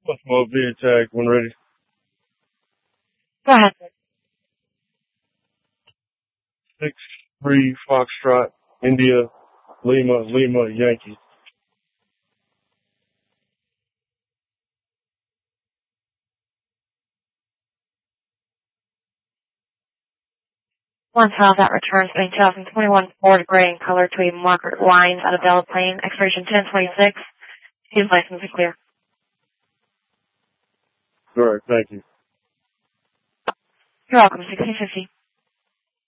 Buffalo via tag when ready. Go ahead. 6-3 Foxtrot, India, Lima, Yankee. One file that returns a 2021 Ford Gray in color to a marked lines out of Bella Plain, expiration 1026. His license is clear. All right, thank you. You're welcome, 1650.